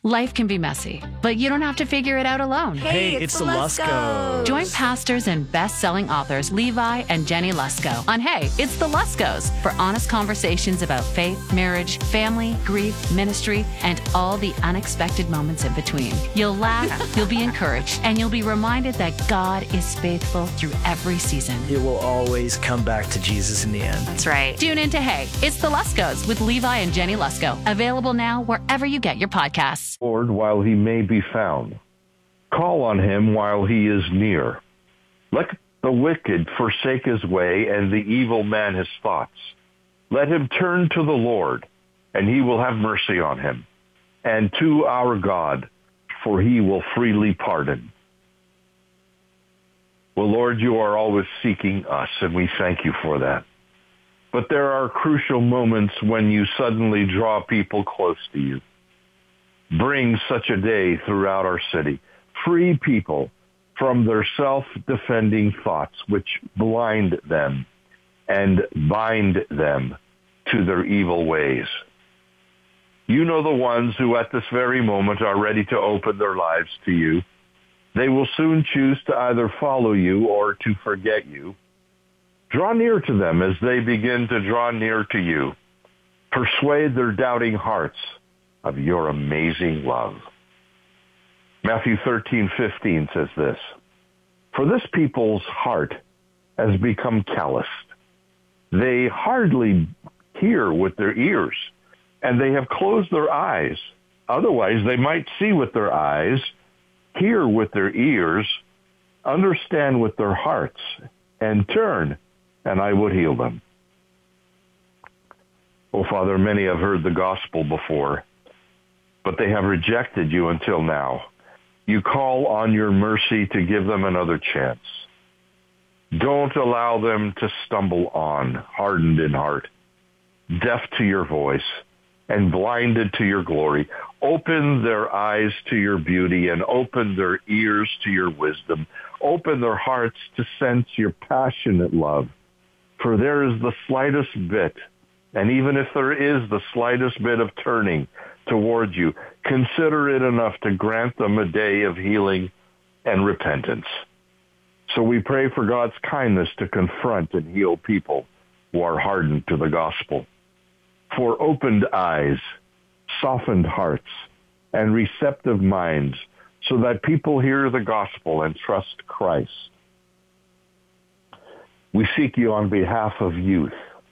Life can be messy, but you don't have to figure it out alone. Hey, it's the Luskos. Join pastors and best-selling authors Levi and Jenny Lusko on Hey, It's the Luskos for honest conversations about faith, marriage, family, grief, ministry, and all the unexpected moments in between. You'll laugh, you'll be encouraged, and you'll be reminded that God is faithful through every season. It will always come back to Jesus in the end. That's right. Tune in to Hey, It's the Luskos with Levi and Jenny Lusko. Available now wherever you get your podcasts. Lord, while he may be found. Call on him while he is near. Let the wicked forsake his way and the evil man his thoughts. Let him turn to the Lord, and he will have mercy on him, and to our God, for he will freely pardon. Well, Lord, you are always seeking us, and we thank you for that. But there are crucial moments when you suddenly draw people close to you. Bring such a day throughout our city. Free people from their self-defending thoughts which blind them and bind them to their evil ways. You know the ones who at this very moment are ready to open their lives to you. They will soon choose to either follow you or to forget you. Draw near to them as they begin to draw near to you. Persuade their doubting hearts of your amazing love. Matthew 13:15 says this, "For this people's heart has become calloused. They hardly hear with their ears, and they have closed their eyes. Otherwise, they might see with their eyes, hear with their ears, understand with their hearts, and turn, and I would heal them." Oh, Father, many have heard the gospel before, but they have rejected you until now. You call on your mercy to give them another chance. Don't allow them to stumble on, hardened in heart, deaf to your voice, and blinded to your glory. Open their eyes to your beauty and open their ears to your wisdom. Open their hearts to sense your passionate love. For there is the slightest bit, and even if there is the slightest bit of turning towards you, consider it enough to grant them a day of healing and repentance. So we pray for God's kindness to confront and heal people who are hardened to the gospel, for opened eyes, softened hearts, and receptive minds, so that people hear the gospel and trust Christ. We seek you on behalf of youth.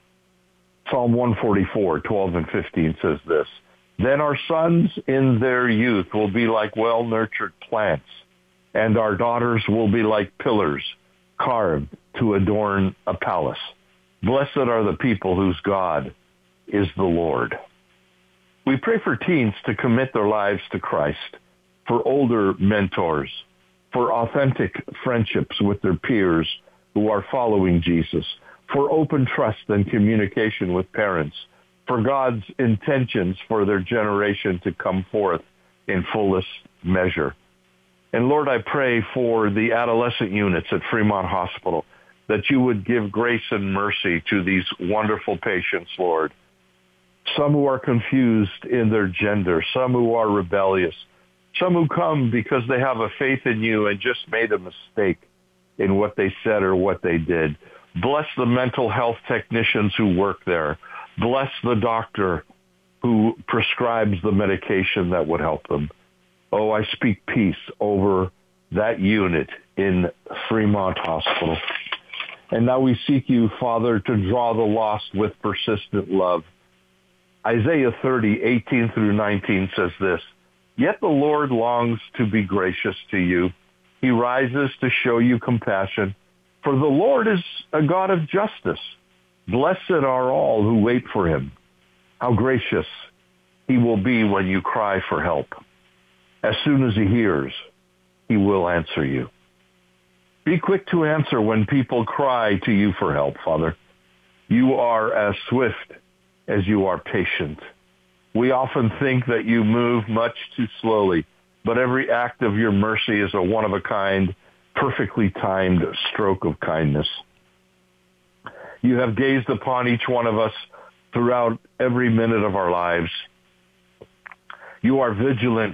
Psalm 144:12 and 15 says this, "Then our sons in their youth will be like well-nurtured plants, and our daughters will be like pillars carved to adorn a palace. Blessed are the people whose God is the Lord." We pray for teens to commit their lives to Christ, for older mentors, for authentic friendships with their peers who are following Jesus, for open trust and communication with parents, for God's intentions for their generation to come forth in fullest measure. And Lord, I pray for the adolescent units at Fremont Hospital, that you would give grace and mercy to these wonderful patients, Lord. Some who are confused in their gender, some who are rebellious, some who come because they have a faith in you and just made a mistake in what they said or what they did. Bless the mental health technicians who work there. Bless the doctor who prescribes the medication that would help them. Oh, I speak peace over that unit in Fremont Hospital. And now we seek you, Father, to draw the lost with persistent love. Isaiah 30:18 through 19 says this, "Yet the Lord longs to be gracious to you. He rises to show you compassion. For the Lord is a God of justice. Blessed are all who wait for him. How gracious he will be when you cry for help. As soon as he hears, he will answer you." Be quick to answer when people cry to you for help, Father. You are as swift as you are patient. We often think that you move much too slowly, but every act of your mercy is a one-of-a-kind, perfectly timed stroke of kindness. You have gazed upon each one of us throughout every minute of our lives. You are vigilant